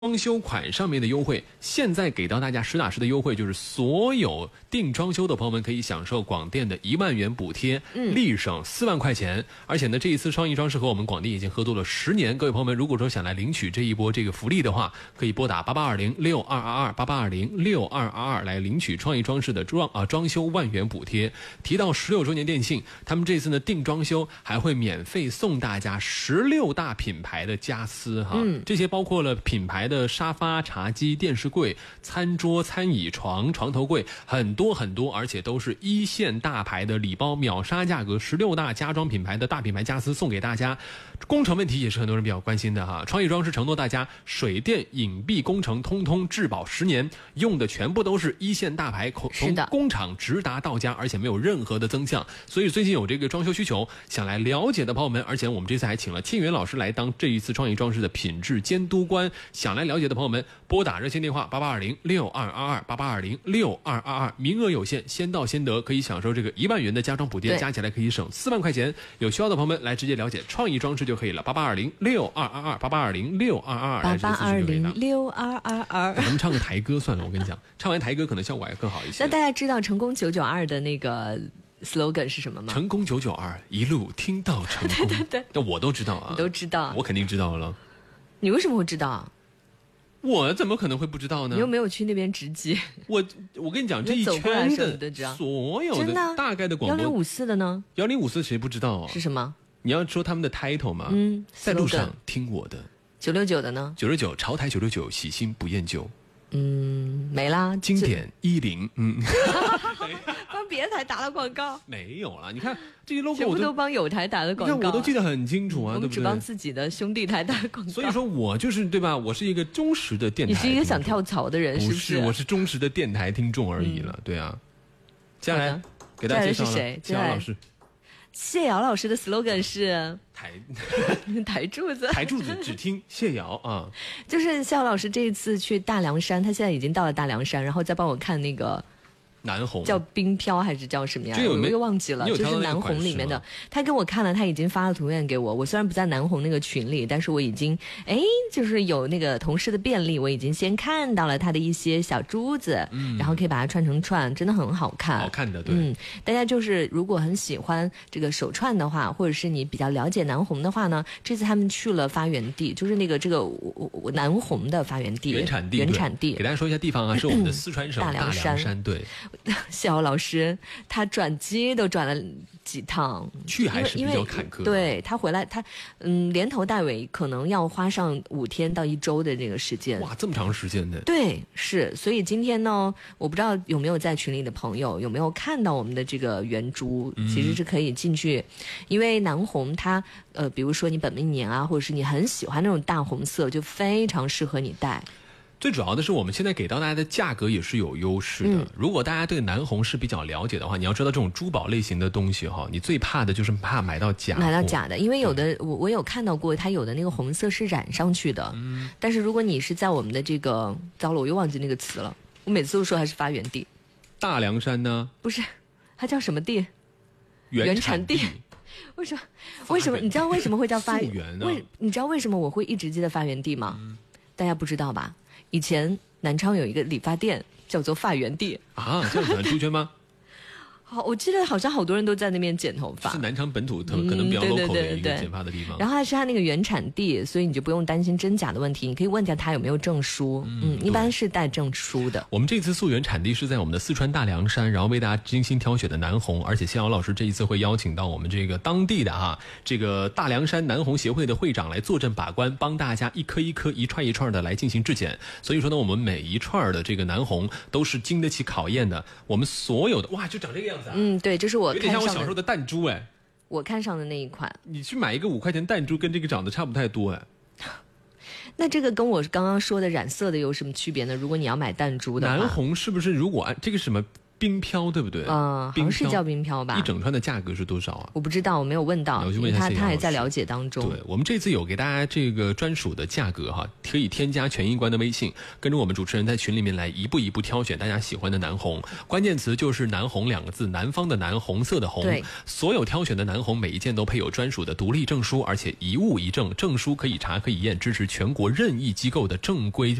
装修款上面的优惠，现在给到大家实打实的优惠，就是所有订装修的朋友们可以享受广电的1万元补贴，立省4万块钱。而且呢，这一次创意装饰和我们广电已经合作了10年，各位朋友们如果说想来领取这一波这个福利的话，可以拨打8820-6222，8820-6222来领取创意装饰的装修万元补贴。提到16周年店庆，他们这次呢订装修还会免费送大家16大品牌的家私哈，这些包括了品牌的沙发、茶几、电视柜、餐桌、餐椅、床头柜，很多很多，而且都是一线大牌的礼包，秒杀价格，16大家装品牌的大品牌家私送给大家。工程问题也是很多人比较关心的哈，创意装饰承诺大家水电隐蔽工程通通质保10年，用的全部都是一线大牌，从工厂直达到家，而且没有任何的增项。所以最近有这个装修需求想来了解的朋友们，而且我们这次还请了庆元老师来当这一次创意装饰的品质监督官，想来了解的朋友们拨打热线电话8820-6222，8820-6222，名额有限，先到先得，可以享受这个1万元的家装补贴，加起来可以省4万块钱。有需要的朋友们来直接了解创意装饰就可以了，8820-6222，8820-6222，8820-6222。咱们唱个台歌算了，我跟你讲，唱完台歌可能效果还更好一些。 那大家知道成功992的那个 slogan 是什么吗？ 成功992，一路听到成功。 对， 那我都知道啊， 你都知道， 我肯定知道了。 你为什么会知道？ 我怎么可能会不知道呢？ 你又没有去那边直击。我跟你讲，这一圈的所有的大概的广播 1054的呢 ？1054谁不知道啊？ 是什么？ 你要说他们的 title 吗？在路上听我的。 969的呢 ？969潮台969，喜新不厌旧。 没啦。 经典10， 帮别的台打了广告？ 没有啦，你看这些 logo 全部都帮有台打的广告， 你看我都记得很清楚啊，对不对？ 我们只帮自己的兄弟台打广告。 所以说我就是对吧？我是一个忠实的电台。 你是一个想跳槽的人，是不是？我是忠实的电台听众而已了，对啊。接下来给大家介绍了谢瑶老师。 谢瑶老师的 slogan 是台柱子， 台柱子只听谢瑶啊。 就是谢瑶老师这一次去大凉山，他现在已经到了大凉山，然后再帮我看那个南红叫冰飘还是叫什么呀？我又忘记了，就是南红里面的。他给我看了，他已经发了图片给我。我虽然不在南红那个群里，但是我已经就是有那个同事的便利，我已经先看到了他的一些小珠子，然后可以把它串成串，真的很好看， 好看的。对， 大家就是如果很喜欢这个手串的话，或者是你比较了解南红的话呢，这次他们去了发源地，就是那个这个南红的发源地，原产地。 给大家说一下地方啊，是我们的四川省大凉山，对。 谢瑶老师他转机都转了几趟， 去还是比较坎坷。 对，他回来他连头带尾可能要花上5天到1周的这个时间。 哇，这么长时间呢？ 对，是。所以今天呢，我不知道有没有在群里的朋友有没有看到我们的这个圆珠，其实是可以进去，因为南红它比如说你本命年啊，或者是你很喜欢那种大红色，就非常适合你戴。 最主要的是我们现在给到大家的价格也是有优势的。如果大家对南红是比较了解的话，你要知道这种珠宝类型的东西哈，你最怕的就是怕买到假的，因为有的我有看到过，它有的那个红色是染上去的。但是如果你是在我们的这个，糟了，我又忘记那个词了，我每次都说它是发源地。 大凉山呢？ 不是，它叫什么地？ 原产地。 为什么？你知道为什么会叫发源呢？ 你知道为什么我会一直记得发源地吗？大家不知道吧？以前南昌有一个理发店叫做发源地啊，这样出圈吗？ 好，我记得好像好多人都在那边剪头发， 是南昌本土可能比较 local 的一个剪发的地方。 然后它是它那个原产地，所以你就不用担心真假的问题，你可以问一下他有没有证书。一般是带证书的。我们这次溯源产地是在我们的四川大凉山，然后为大家精心挑选的南红，而且谢瑶老师这一次会邀请到我们这个当地的这个大凉山南红协会的会长来坐镇把关，帮大家一颗一颗一串一串的来进行质检。所以说呢，我们每一串的这个南红都是经得起考验的。我们所有的哇，就长这个样子啊。 对，这是我看上的， 有点像我小时候的弹珠哎。 我看上的那一款， 你去买一个5块钱弹珠，跟这个长得差不太多哎。 那这个跟我刚刚说的染色的有什么区别呢？如果你要买弹珠的话， 南红是不是如果这个什么冰飘，对不对？ 好像是叫冰飘吧。 一整串的价格是多少啊？ 我不知道，我没有问到，因为他还在了解当中。 对，我们这次有给大家这个专属的价格哈，可以添加全一观的微信，跟着我们主持人在群里面来一步一步挑选大家喜欢的南红，关键词就是南红2个字，南方的南，红色的红。 对， 所有挑选的南红每一件都配有专属的独立证书，而且一物一证，证书可以查可以验，支持全国任意机构的正规